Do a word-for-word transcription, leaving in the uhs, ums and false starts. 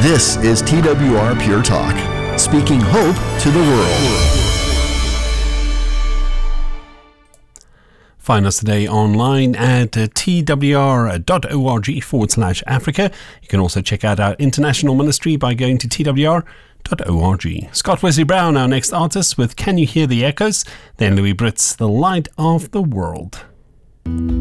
This is T W R Pure Talk, speaking hope to the world. Find us today online at uh, twr.org forward slash Africa. You can also check out our international ministry by going to T W R dot org. Scott Wesley Brown, our next artist, with Can You Hear the Echoes? Then Louis Britt's The Light of the World.